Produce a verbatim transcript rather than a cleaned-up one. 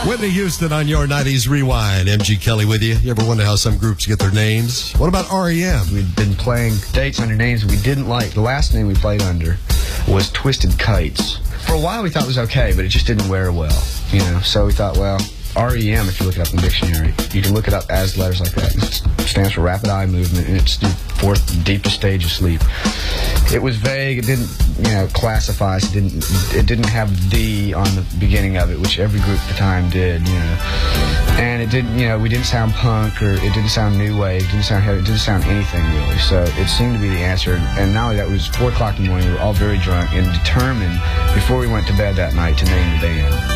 Whitney Houston on your nineties Rewind. M G Kelly with you. You ever wonder how some groups get their names? What about R E M? We'd been playing dates under names we didn't like. The last name we played under was Twisted Kites. For a while we thought it was okay, but it just didn't wear well, you know. So we thought, well, R E M, if you look it up in the dictionary, you can look it up as letters like that. It stands for Rapid Eye Movement, and it's the fourth deepest stage of sleep. It was vague. It didn't, you know, classify us. It didn't. It didn't have D on the beginning of it, which every group at the time did, you know. And it didn't, you know, we didn't sound punk, or it didn't sound new wave. It didn't sound heavy. It didn't sound anything really. So it seemed to be the answer. And not only that, it was four o'clock in the morning. We were all very drunk and determined before we went to bed that night to name the band.